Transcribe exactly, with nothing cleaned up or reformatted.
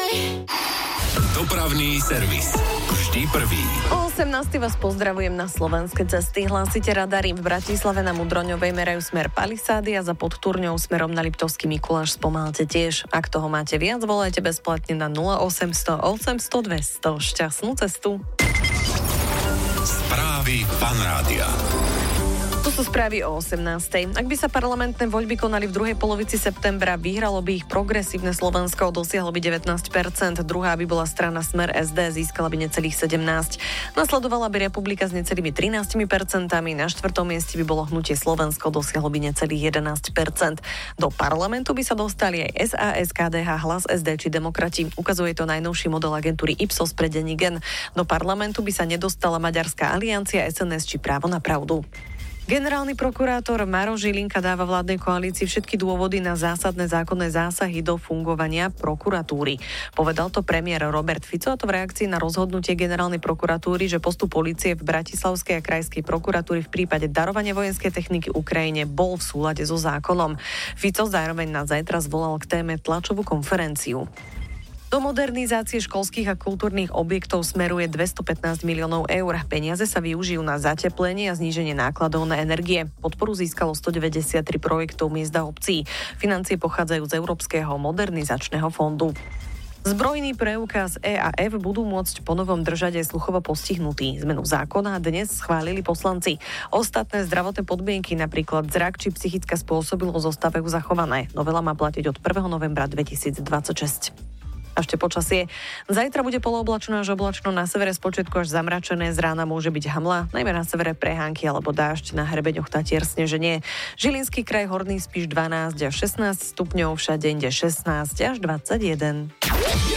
Dopravný servis. Vždy prvý. O osemnástej vás pozdravujem na slovenské cesty. Hlásite radary. V Bratislave na Mudroňovej merajú smer Palisády a za Podturňou smerom na Liptovský Mikuláš spomalte tiež. Ak toho máte viac, volajte bezplatne na nula osemsto osemsto dvesto. Šťastnú cestu. Správy Fanrádia. Tu sú správy o osemnástej. Ak by sa parlamentné voľby konali v druhej polovici septembra, vyhralo by ich progresívne Slovensko, dosiahlo by devätnásť percent. Druhá by bola strana Smer es dé, získala by necelých sedemnásť. Nasledovala by Republika s necelými trinásť percentami. Na štvrtom mieste by bolo Hnutie Slovensko, dosiahlo by necelých jedenásť percent. Do parlamentu by sa dostali aj es a es, ká dé há, Hlas es dé či Demokrati. Ukazuje to najnovší model agentúry Ipsos pre denník N. Do parlamentu by sa nedostala Maďarská aliancia, es en es či Právo na pravdu. Generálny prokurátor Maroš Žilinka dáva vládnej koalícii všetky dôvody na zásadné zákonné zásahy do fungovania prokuratúry. Povedal to premiér Robert Fico, a to v reakcii na rozhodnutie generálnej prokuratúry, že postup polície v Bratislavskej a krajskej prokuratúry v prípade darovania vojenskej techniky Ukrajine bol v súlade so zákonom. Fico zároveň na zajtra zvolal k téme tlačovú konferenciu. Do modernizácie školských a kultúrnych objektov smeruje dvestopätnásť miliónov eur. Peniaze sa využijú na zateplenie a zníženie nákladov na energie. Podporu získalo stodeväťdesiattri projektov miest a obcí. Financie pochádzajú z Európskeho modernizačného fondu. Zbrojný preukaz é a ef budú môcť ponovom držať aj sluchovo postihnutí. Zmenu zákona dnes schválili poslanci. Ostatné zdravotné podmienky, napríklad zrak či psychická spôsobilosť, zostávajú zachované. Novela má platiť od prvého novembra dvetisícdvadsaťšesť. A ešte počasie. Zajtra bude polooblačno až oblačno, na severe spočiatku až zamračené, z rána môže byť hmla, najmä na severe prehánky alebo dážď, na hrebeňoch Tatier sneženie. Žilinský kraj, Horný Spiš dvanásť až šestnásť stupňov, všade inde šestnásť až dvadsaťjeden.